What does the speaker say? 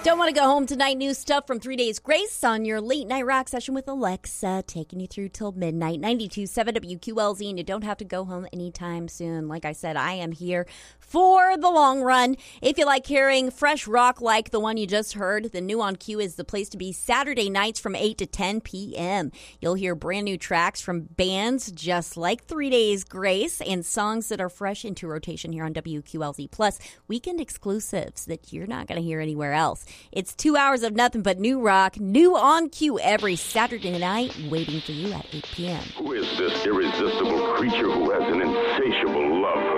Don't want to go home tonight. New stuff from 3 Days Grace on your late night rock session with Alexa, taking you through till midnight. 92.7 WQLZ, and you don't have to go home anytime soon. Like I said, I am here for the long run. If you like hearing fresh rock like the one you just heard, the New on Q is the place to be Saturday nights from 8 to 10 p.m. You'll hear brand new tracks from bands just like 3 Days Grace and songs that are fresh into rotation here on WQLZ. Plus, weekend exclusives that you're not going to hear anywhere else. It's 2 hours of nothing but new rock, new on Q every Saturday night, waiting for you at 8 p.m. Who is this irresistible creature who has an insatiable love